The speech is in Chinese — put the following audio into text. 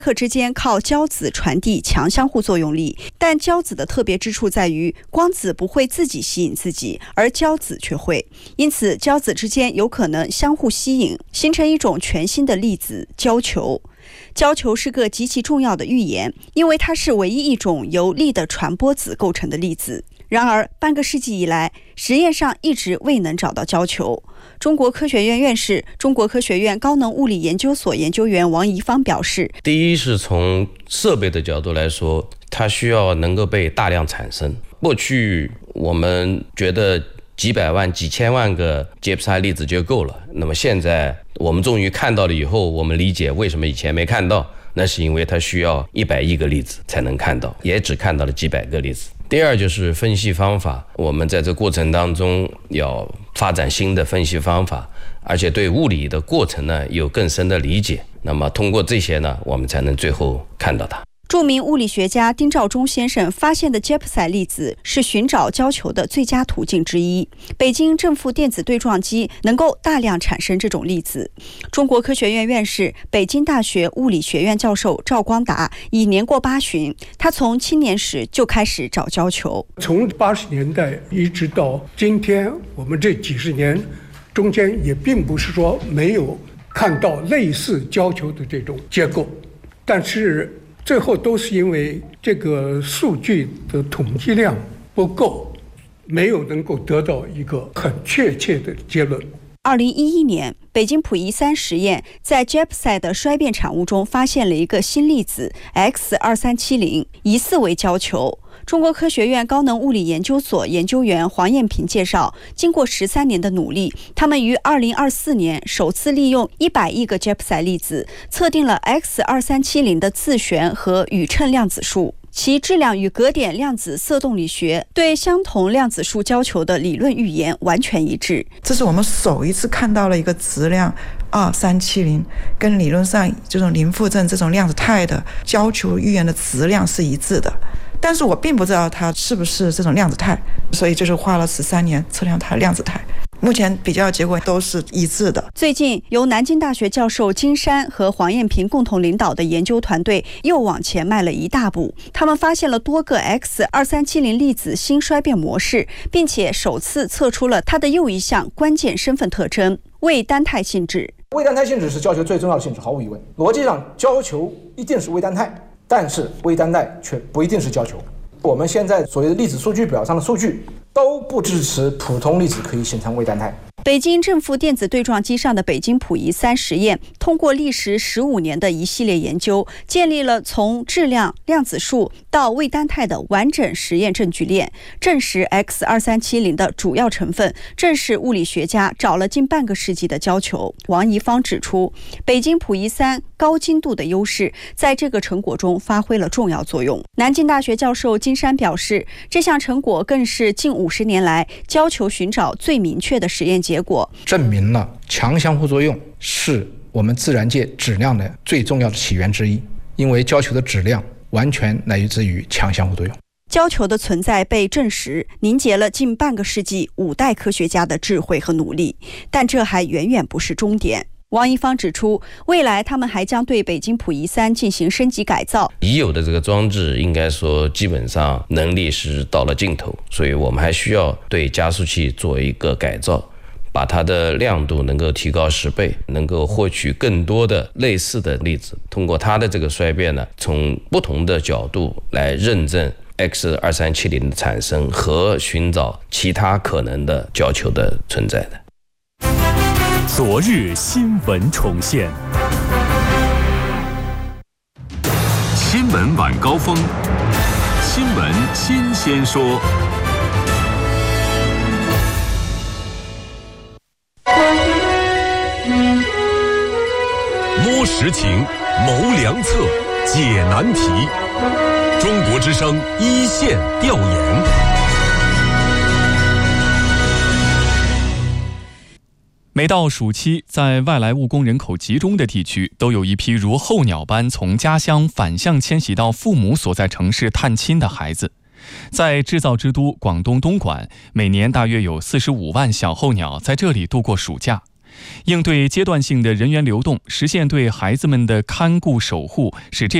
克之间靠胶子传递强相互作用力，但胶子的特别之处在于，光子不会自己吸引自己，而胶子却会，因此胶子之间有可能相互吸引，形成一种全新的粒子——胶球。胶球是个极其重要的预言，因为它是唯一一种由力的传播子构成的粒子。然而，半个世纪以来，实验上一直未能找到胶球。中国科学院院士、中国科学院高能物理研究所研究员王贻芳表示， 第一是从设备的角度来说，它需要能够被大量产生。过去我们觉得几百万、几千万个杰普赛粒子就够了，那么现在我们终于看到了以后，我们理解为什么以前没看到，那是因为它需要100亿个粒子才能看到，也只看到了几百个粒子。第二就是分析方法，我们在这过程当中要发展新的分析方法，而且对物理的过程呢有更深的理解，那么通过这些呢，我们才能最后看到它。 著名物理学家丁肇中先生发现的杰普赛粒子是寻找胶球的最佳途径之一。北京正负电子对撞机能够大量产生这种粒子。中国科学院院士、北京大学物理学院教授赵光达已年过80旬，他从青年时就开始找胶球。 从80年代一直到今天，我们这几十年中间也并不是说没有看到类似胶球的这种结构，但是最后都是因为这个数据的统计量不够，没有能够得到一个很确切的结论。 2011年，北京溥仪3实验在杰普赛的衰变产物中发现了一个新粒子 X2370， 疑似为胶球。中国科学院高能物理研究所研究员黄艳平介绍，经过13年的努力，他们于2024年首次利用100亿个杰普赛粒子，测定了 X2370 的自旋和宇称量子数，其质量与格点量子色动力学对相同量子数胶球的理论预言完全一致。 这是我们首一次看到了一个质量2370，跟理论上这种零负正这种量子态的胶球预言的质量是一致的。但是我并不知道它是不是这种量子态，所以就是花了13年测量它的量子态。目前比较结果都是一致的。 最近，由南京大学教授金山和黄艳平共同领导的研究团队又往前迈了一大步，他们发现了多个 X2370 粒子新衰变模式，并且首次测出了它的又一项关键身份特征——微单态性质。 微单态性质是胶球最重要的性质，毫无疑问。逻辑上，胶球一定是微单态，但是微单态却不一定是胶球。我们现在所谓的粒子数据表上的数据都不支持普通粒子可以形成微单态。 北京正负电子对撞机上的北京溥仪3实验，通过历时15年的一系列研究，建立了从质量、量子数到微单态的完整实验证据链，证实 X2370 的主要成分正是物理学家找了近半个世纪的胶球。王贻芳指出，北京溥仪3高精度的优势在这个成果中发挥了重要作用。南京大学教授金山表示，这项成果更是近50年来胶球寻找最明确的实验结果， 证明了强相互作用是我们自然界质量的最重要的起源之一，因为胶球的质量完全来自于强相互作用。 胶球的存在被证实，凝结了近半个世纪5代科学家的智慧和努力，但这还远远不是终点。王贻芳指出，未来他们还将对北京溥仪3进行升级改造。 已有的这个装置应该说基本上能力是到了尽头，所以我们还需要对加速器做一个改造，把它的亮度能够提高10倍，能够获取更多的类似的粒子，通过它的这个衰变呢，从不同的角度来认证 X2370 的产生和寻找其他可能的胶球的存在的。 昨日新闻重现，新闻晚高峰，新闻新鲜说。摸实情，谋良策，解难题。中国之声一线调研。每到暑期，在外来务工人口集中的地区，都有一批如候鸟般从家乡反向迁徙到父母所在城市探亲的孩子。在制造之都广东东莞，每年大约有45万小候鸟在这里度过暑假。 应对阶段性的人员流动，实现对孩子们的看顾守护，使这